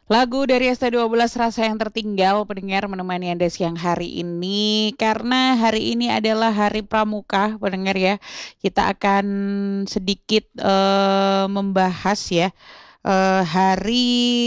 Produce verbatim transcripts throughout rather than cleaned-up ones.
Lagu dari S T dua belas Rasa Yang Tertinggal pendengar menemani Anda siang hari ini karena hari ini adalah hari Pramuka pendengar ya. Kita akan sedikit eh, membahas ya eh, hari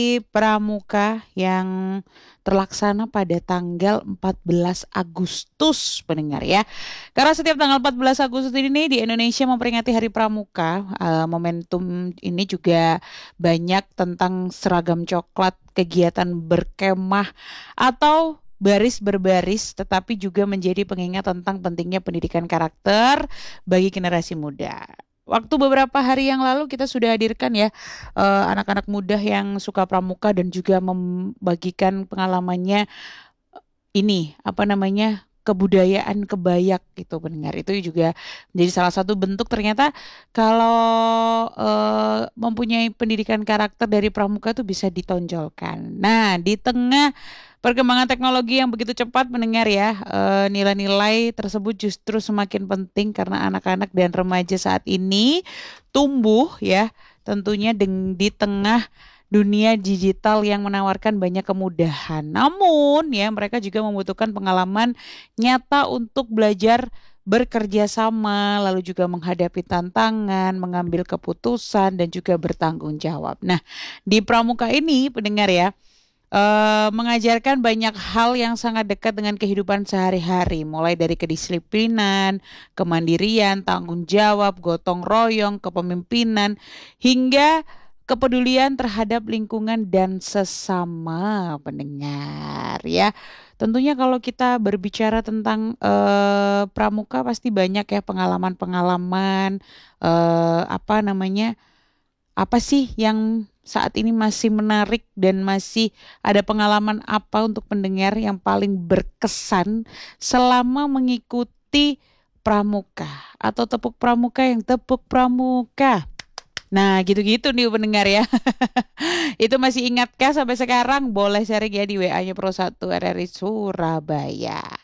Pramuka yang terlaksana pada tanggal empat belas Agustus pendengar ya. Karena setiap tanggal empat belas Agustus ini di Indonesia memperingati Hari Pramuka, eh, momentum ini juga banyak tentang seragam coklat, kegiatan berkemah atau baris berbaris, tetapi juga menjadi pengingat tentang pentingnya pendidikan karakter bagi generasi muda. Waktu beberapa hari yang lalu kita sudah hadirkan ya eh, anak-anak muda yang suka pramuka dan juga membagikan pengalamannya ini apa namanya kebudayaan kebayak gitu pendengar itu juga menjadi salah satu bentuk ternyata kalau eh, mempunyai pendidikan karakter dari pramuka itu bisa ditonjolkan. Nah, di tengah perkembangan teknologi yang begitu cepat mendengar ya, eh, nilai-nilai tersebut justru semakin penting karena anak-anak dan remaja saat ini tumbuh ya tentunya deng- di tengah dunia digital yang menawarkan banyak kemudahan. Namun ya mereka juga membutuhkan pengalaman nyata untuk belajar bekerja sama, lalu juga menghadapi tantangan, mengambil keputusan dan juga bertanggung jawab. Nah, di Pramuka ini pendengar ya, eh, mengajarkan banyak hal yang sangat dekat dengan kehidupan sehari-hari, mulai dari kedisiplinan, kemandirian, tanggung jawab, gotong royong, kepemimpinan, hingga kepedulian terhadap lingkungan dan sesama pendengar ya. Tentunya kalau kita berbicara tentang eh, pramuka pasti banyak ya pengalaman-pengalaman eh, apa namanya apa sih yang saat ini masih menarik dan masih ada pengalaman apa untuk pendengar yang paling berkesan selama mengikuti pramuka atau tepuk pramuka yang tepuk pramuka. Nah, gitu-gitu nih pendengar ya. Itu masih ingatkah sampai sekarang? Boleh sharing ya di W A-nya Pro satu R R I Surabaya.